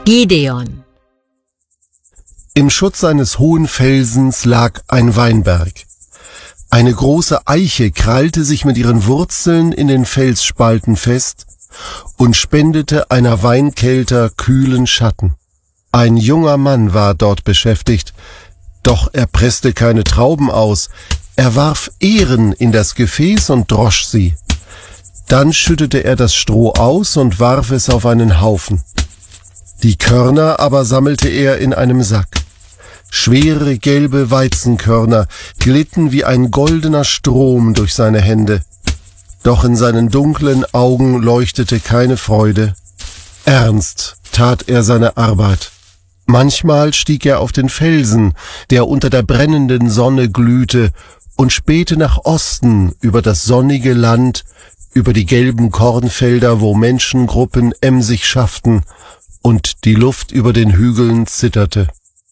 Gideon. Im Schutz eines hohen Felsens lag ein Weinberg. Eine große Eiche krallte sich mit ihren Wurzeln in den Felsspalten fest und spendete einer Weinkelter kühlen Schatten. Ein junger Mann war dort beschäftigt, doch er presste keine Trauben aus. Er warf Ähren in das Gefäß und drosch sie. Dann schüttete er das Stroh aus und warf es auf einen Haufen. Die Körner aber sammelte er in einem Sack. Schwere gelbe Weizenkörner glitten wie ein goldener Strom durch seine Hände. Doch in seinen dunklen Augen leuchtete keine Freude. Ernst tat er seine Arbeit. Manchmal stieg er auf den Felsen, der unter der brennenden Sonne glühte, und spähte nach Osten über das sonnige Land, über die gelben Kornfelder, wo Menschengruppen emsig schafften, und die Luft über den Hügeln zitterte.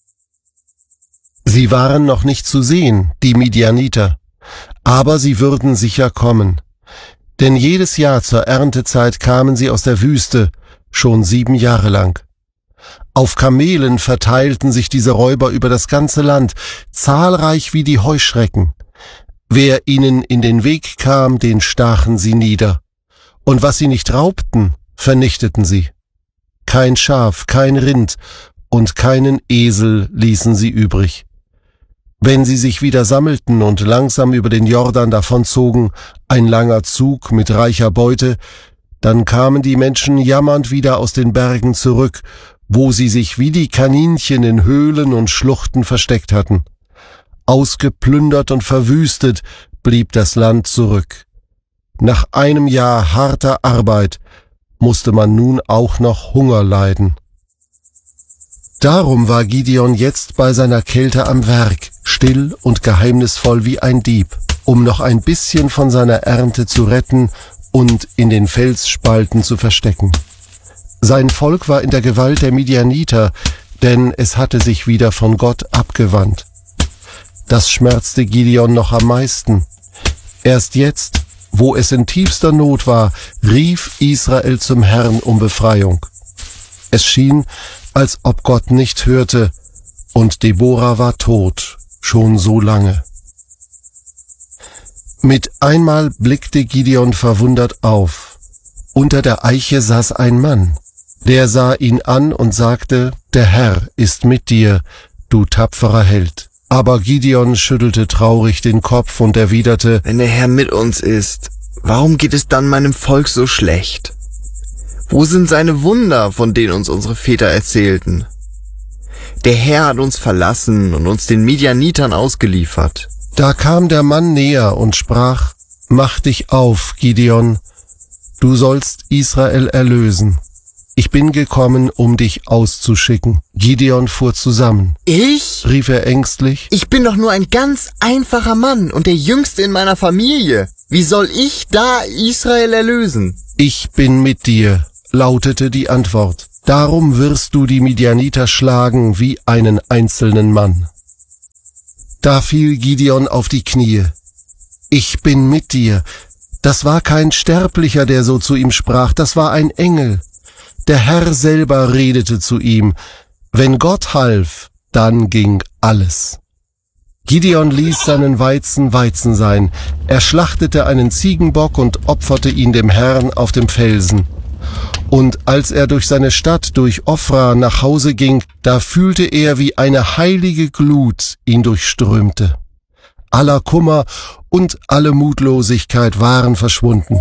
Sie waren noch nicht zu sehen, die Midianiter, aber sie würden sicher kommen. Denn jedes Jahr zur Erntezeit kamen sie aus der Wüste, schon 7 Jahre lang. Auf Kamelen verteilten sich diese Räuber über das ganze Land, zahlreich wie die Heuschrecken. Wer ihnen in den Weg kam, den stachen sie nieder. Und was sie nicht raubten, vernichteten sie. Kein Schaf, kein Rind und keinen Esel ließen sie übrig. Wenn sie sich wieder sammelten und langsam über den Jordan davonzogen, ein langer Zug mit reicher Beute, dann kamen die Menschen jammernd wieder aus den Bergen zurück, wo sie sich wie die Kaninchen in Höhlen und Schluchten versteckt hatten. Ausgeplündert und verwüstet blieb das Land zurück. Nach einem Jahr harter Arbeit musste man nun auch noch Hunger leiden. Darum war Gideon jetzt bei seiner Kälte am Werk, still und geheimnisvoll wie ein Dieb, um noch ein bisschen von seiner Ernte zu retten und in den Felsspalten zu verstecken. Sein Volk war in der Gewalt der Midianiter, denn es hatte sich wieder von Gott abgewandt. Das schmerzte Gideon noch am meisten. Erst jetzt, wo es in tiefster Not war, rief Israel zum Herrn um Befreiung. Es schien, als ob Gott nicht hörte, und Deborah war tot, schon so lange. Mit einmal blickte Gideon verwundert auf. Unter der Eiche saß ein Mann. Der sah ihn an und sagte, der Herr ist mit dir, du tapferer Held. Aber Gideon schüttelte traurig den Kopf und erwiderte, wenn der Herr mit uns ist, warum geht es dann meinem Volk so schlecht? Wo sind seine Wunder, von denen uns unsere Väter erzählten? Der Herr hat uns verlassen und uns den Midianitern ausgeliefert. Da kam der Mann näher und sprach, mach dich auf, Gideon, du sollst Israel erlösen. Ich bin gekommen, um dich auszuschicken. Gideon fuhr zusammen. Ich? Rief er ängstlich. Ich bin doch nur ein ganz einfacher Mann und der Jüngste in meiner Familie. Wie soll ich da Israel erlösen? Ich bin mit dir, lautete die Antwort. Darum wirst du die Midianiter schlagen wie einen einzelnen Mann. Da fiel Gideon auf die Knie. Ich bin mit dir. Das war kein Sterblicher, der so zu ihm sprach, das war ein Engel. Der Herr selber redete zu ihm. Wenn Gott half, dann ging alles. Gideon ließ seinen Weizen Weizen sein. Er schlachtete einen Ziegenbock und opferte ihn dem Herrn auf dem Felsen. Und als er durch seine Stadt, durch Ofra, nach Hause ging, da fühlte er, wie eine heilige Glut ihn durchströmte. Aller Kummer und alle Mutlosigkeit waren verschwunden.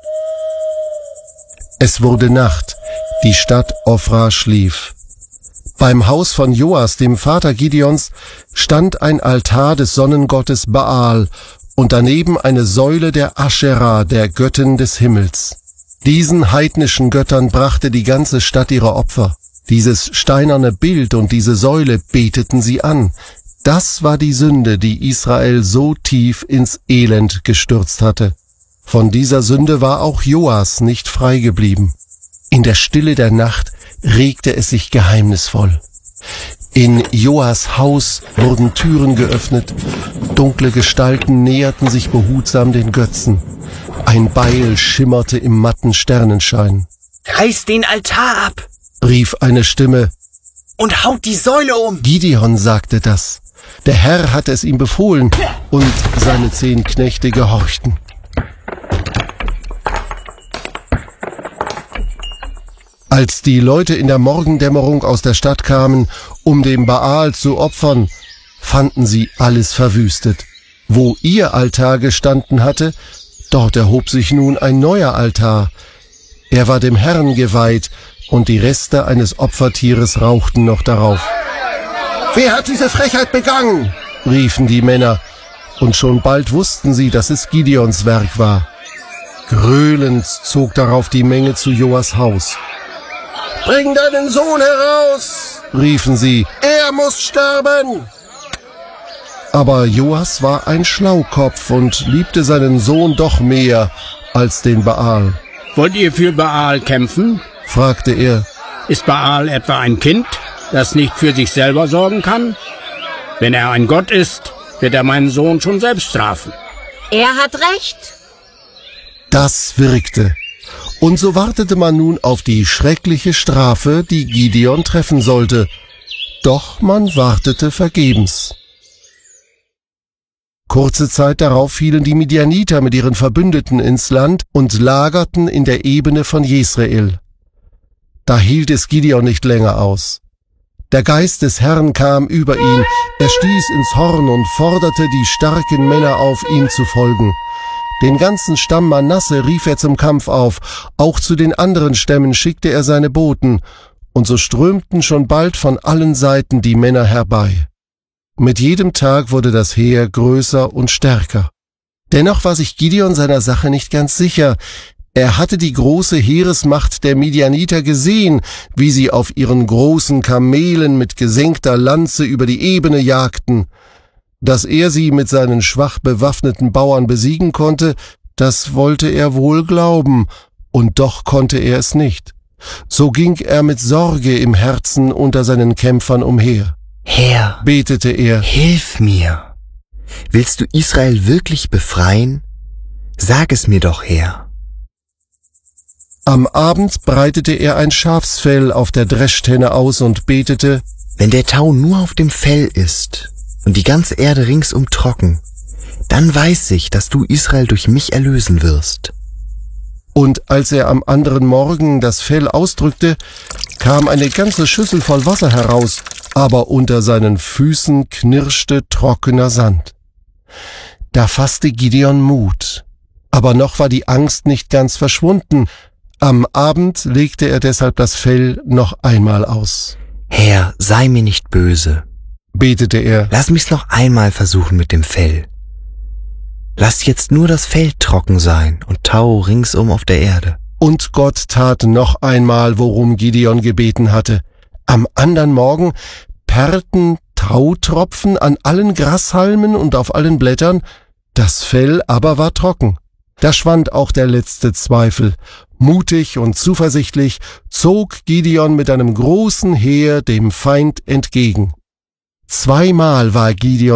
Es wurde Nacht. Die Stadt Ofra schlief. Beim Haus von Joas, dem Vater Gideons, stand ein Altar des Sonnengottes Baal und daneben eine Säule der Aschera, der Göttin des Himmels. Diesen heidnischen Göttern brachte die ganze Stadt ihre Opfer. Dieses steinerne Bild und diese Säule beteten sie an. Das war die Sünde, die Israel so tief ins Elend gestürzt hatte. Von dieser Sünde war auch Joas nicht frei geblieben. In der Stille der Nacht regte es sich geheimnisvoll. In Joas Haus wurden Türen geöffnet, dunkle Gestalten näherten sich behutsam den Götzen. Ein Beil schimmerte im matten Sternenschein. Reiß den Altar ab, rief eine Stimme. Und haut die Säule um! Gideon sagte das. Der Herr hatte es ihm befohlen, und seine 10 Knechte gehorchten. Als die Leute in der Morgendämmerung aus der Stadt kamen, um dem Baal zu opfern, fanden sie alles verwüstet. Wo ihr Altar gestanden hatte, dort erhob sich nun ein neuer Altar. Er war dem Herrn geweiht, und die Reste eines Opfertieres rauchten noch darauf. »Wer hat diese Frechheit begangen?« riefen die Männer, und schon bald wussten sie, dass es Gideons Werk war. Gröhlend zog darauf die Menge zu Joas Haus. »Bring deinen Sohn heraus«, riefen sie, »er muss sterben!« Aber Joas war ein Schlaukopf und liebte seinen Sohn doch mehr als den Baal. »Wollt ihr für Baal kämpfen?« fragte er. »Ist Baal etwa ein Kind, das nicht für sich selber sorgen kann? Wenn er ein Gott ist, wird er meinen Sohn schon selbst strafen.« Er hat recht. Das wirkte. Und so wartete man nun auf die schreckliche Strafe, die Gideon treffen sollte. Doch man wartete vergebens. Kurze Zeit darauf fielen die Midianiter mit ihren Verbündeten ins Land und lagerten in der Ebene von Jesreel. Da hielt es Gideon nicht länger aus. Der Geist des Herrn kam über ihn, er stieß ins Horn und forderte die starken Männer auf, ihm zu folgen. Den ganzen Stamm Manasse rief er zum Kampf auf, auch zu den anderen Stämmen schickte er seine Boten, und so strömten schon bald von allen Seiten die Männer herbei. Mit jedem Tag wurde das Heer größer und stärker. Dennoch war sich Gideon seiner Sache nicht ganz sicher. Er hatte die große Heeresmacht der Midianiter gesehen, wie sie auf ihren großen Kamelen mit gesenkter Lanze über die Ebene jagten. Dass er sie mit seinen schwach bewaffneten Bauern besiegen konnte, das wollte er wohl glauben, und doch konnte er es nicht. So ging er mit Sorge im Herzen unter seinen Kämpfern umher. Herr, Betete er, hilf mir. Willst du Israel wirklich befreien? Sag es mir doch, Herr. Am Abend breitete er ein Schafsfell auf der Dreschtenne aus und betete, Wenn der Tau nur auf dem Fell ist und die ganze Erde ringsum trocken, dann weiß ich, dass du Israel durch mich erlösen wirst. Und als er am anderen Morgen das Fell ausdrückte, kam eine ganze Schüssel voll Wasser heraus, aber unter seinen Füßen knirschte trockener Sand. Da fasste Gideon Mut, aber noch war die Angst nicht ganz verschwunden. Am Abend legte er deshalb das Fell noch einmal aus. Herr, sei mir nicht böse. Betete er. Lass mich's noch einmal versuchen mit dem Fell. Lass jetzt nur das Fell trocken sein und Tau ringsum auf der Erde. Und Gott tat noch einmal, worum Gideon gebeten hatte. Am andern Morgen perlten Tautropfen an allen Grashalmen und auf allen Blättern, das Fell aber war trocken. Da schwand auch der letzte Zweifel. Mutig und zuversichtlich zog Gideon mit einem großen Heer dem Feind entgegen. Zweimal war Gideon